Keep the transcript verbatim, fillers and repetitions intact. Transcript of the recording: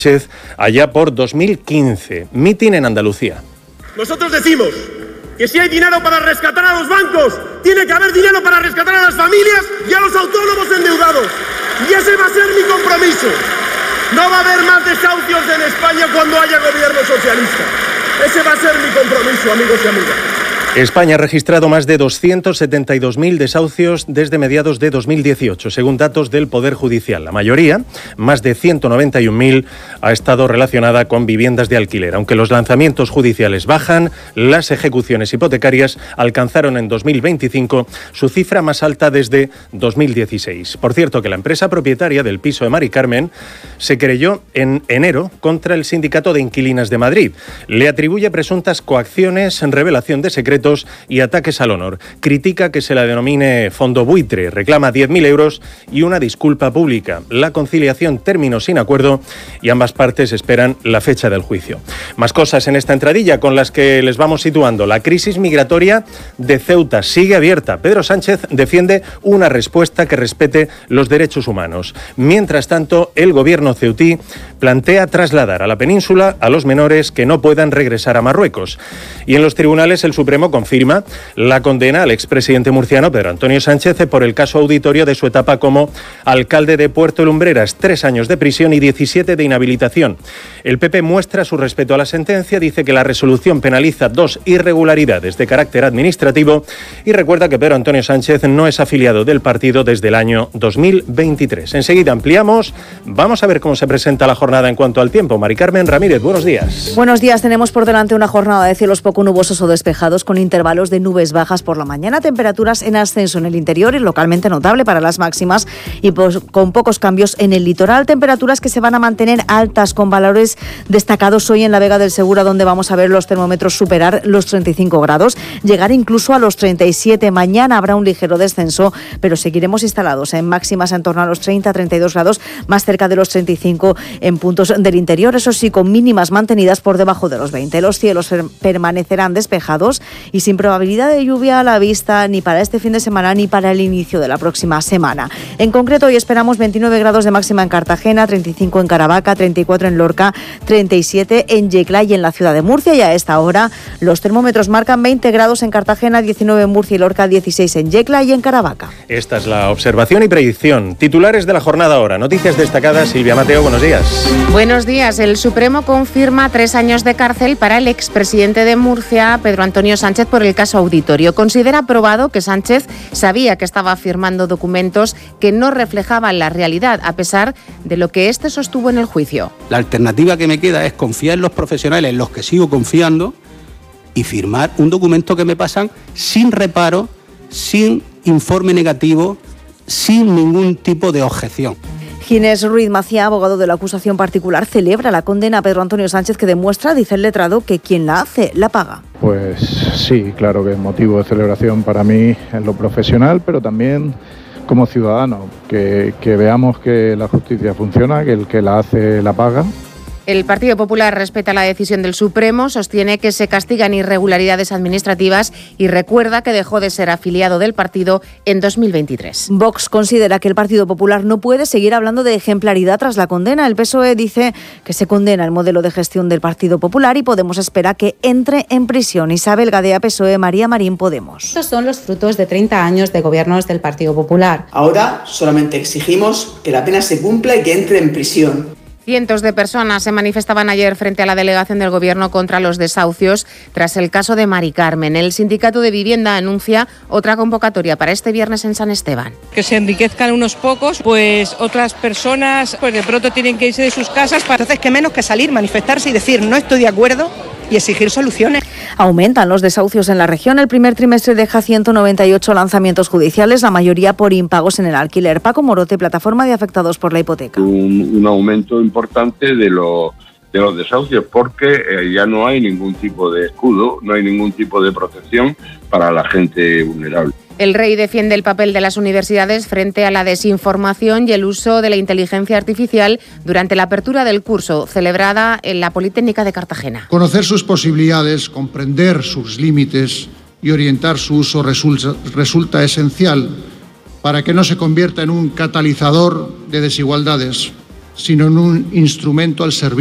allá por dos mil quince. Mitin en Andalucía. Nosotros decimos que si hay dinero para rescatar a los bancos, tiene que haber dinero para rescatar a las familias y a los autónomos endeudados. Y ese va a ser mi compromiso. No va a haber más desahucios en España cuando haya gobierno socialista. Ese va a ser mi compromiso, amigos y amigas. España ha registrado más de doscientos setenta y dos mil desahucios desde mediados de dos mil dieciocho, según datos del Poder Judicial. La mayoría, más de ciento noventa y un mil, ha estado relacionada con viviendas de alquiler. Aunque los lanzamientos judiciales bajan, las ejecuciones hipotecarias alcanzaron en dos mil veinticinco su cifra más alta desde dos mil dieciséis. Por cierto, que la empresa propietaria del piso de Mari Carmen se querelló en enero contra el Sindicato de Inquilinas de Madrid. Le atribuye presuntas coacciones, revelación de secretos y ataques al honor. Critica que se la denomine fondo buitre, reclama diez mil euros y una disculpa pública. La conciliación terminó sin acuerdo y ambas partes esperan la fecha del juicio. Más cosas en esta entradilla con las que les vamos situando. La crisis migratoria de Ceuta sigue abierta. Pedro Sánchez defiende una respuesta que respete los derechos humanos. Mientras tanto, el gobierno ceutí plantea trasladar a la península a los menores que no puedan regresar a Marruecos. Y en los tribunales el Supremo confirma la condena al expresidente murciano Pedro Antonio Sánchez por el caso auditorio de su etapa como alcalde de Puerto Lumbreras, tres años de prisión y diecisiete de inhabilitación. El P P muestra su respeto a la sentencia, dice que la resolución penaliza dos irregularidades de carácter administrativo y recuerda que Pedro Antonio Sánchez no es afiliado del partido desde el año dos mil veintitrés. Enseguida ampliamos, vamos a ver cómo se presenta la jornada en cuanto al tiempo. Mari Carmen Ramírez, buenos días. Buenos días, tenemos por delante una jornada de cielos poco nubosos o despejados con intervalos de nubes bajas por la mañana, temperaturas en ascenso en el interior y localmente notable para las máximas y pues, con pocos cambios en el litoral, temperaturas que se van a mantener altas con valores destacados hoy en la Vega del Segura, donde vamos a ver los termómetros superar los treinta y cinco grados, llegar incluso a los treinta y siete. Mañana habrá un ligero descenso, pero seguiremos instalados en máximas en torno a los treinta a treinta y dos grados, más cerca de los treinta y cinco en puntos del interior, eso sí, con mínimas mantenidas por debajo de los veinte. Los cielos permanecerán despejados y sin probabilidad de lluvia a la vista ni para este fin de semana ni para el inicio de la próxima semana. En concreto, hoy esperamos veintinueve grados de máxima en Cartagena, treinta y cinco en Caravaca, treinta y cuatro en Lorca, treinta y siete en Yecla y en la ciudad de Murcia. Y a esta hora los termómetros marcan veinte grados en Cartagena, diecinueve en Murcia y Lorca, dieciséis en Yecla y en Caravaca. Esta es la observación y predicción. Titulares de la jornada ahora. Noticias destacadas. Silvia Mateo, buenos días. Buenos días. El Supremo confirma tres años de cárcel para el expresidente de Murcia, Pedro Antonio Sánchez, por el caso auditorio. Considera probado que Sánchez sabía que estaba firmando documentos que no reflejaban la realidad, a pesar de lo que éste sostuvo en el juicio. La alternativa que me queda es confiar en los profesionales, en los que sigo confiando, y firmar un documento que me pasan sin reparo, sin informe negativo, sin ningún tipo de objeción. Ginés Ruiz Macía, abogado de la acusación particular, celebra la condena a Pedro Antonio Sánchez que demuestra, dice el letrado, que quien la hace, la paga. Pues sí, claro que es motivo de celebración para mí en lo profesional, pero también como ciudadano, que, que veamos que la justicia funciona, que el que la hace, la paga. El Partido Popular respeta la decisión del Supremo, sostiene que se castigan irregularidades administrativas y recuerda que dejó de ser afiliado del partido en dos mil veintitrés. Vox considera que el Partido Popular no puede seguir hablando de ejemplaridad tras la condena. El P S O E dice que se condena el modelo de gestión del Partido Popular y Podemos espera que entre en prisión. Isabel Gadea, P S O E, María Marín, Podemos. Estos son los frutos de treinta años de gobiernos del Partido Popular. Ahora solamente exigimos que la pena se cumpla y que entre en prisión. Cientos de personas se manifestaban ayer frente a la delegación del Gobierno contra los desahucios tras el caso de Mari Carmen. El Sindicato de Vivienda anuncia otra convocatoria para este viernes en San Esteban. Que se enriquezcan unos pocos, pues otras personas pues de pronto tienen que irse de sus casas. Para... Entonces, qué menos que salir, manifestarse y decir no estoy de acuerdo y exigir soluciones. Aumentan los desahucios en la región. El primer trimestre deja ciento noventa y ocho lanzamientos judiciales, la mayoría por impagos en el alquiler. Paco Morote, plataforma de afectados por la hipoteca. Un, un aumento importante de, lo, de los desahucios porque eh, ya no hay ningún tipo de escudo, no hay ningún tipo de protección para la gente vulnerable. El Rey defiende el papel de las universidades frente a la desinformación y el uso de la inteligencia artificial durante la apertura del curso celebrada en la Politécnica de Cartagena. Conocer sus posibilidades, comprender sus límites y orientar su uso resulta, resulta esencial para que no se convierta en un catalizador de desigualdades sino en un instrumento al servicio